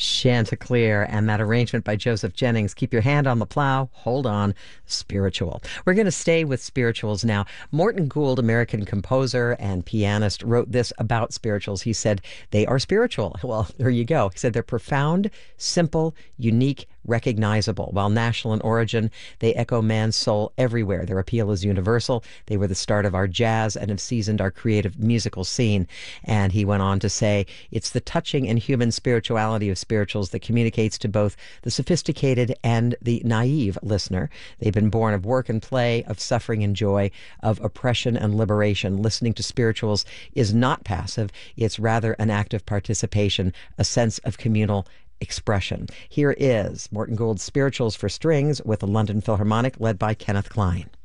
Chanticleer, and that arrangement by Joseph Jennings. Keep your hand on the plow, hold on, spiritual. We're going to stay with spirituals now. Morton Gould, American composer and pianist, wrote this about spirituals. He said, they are spiritual. Well, there you go. He said they're profound, simple, unique, recognizable. While national in origin, they echo man's soul everywhere. Their appeal is universal. They were the start of our jazz and have seasoned our creative musical scene. And he went on to say, it's the touching and human spirituality of spirituals that communicates to both the sophisticated and the naive listener. They've been born of work and play, of suffering and joy, of oppression and liberation. Listening to spirituals is not passive. It's rather an active participation, a sense of communal expression. Here is Morton Gould's Spirituals for Strings with the London Philharmonic, led by Kenneth Klein.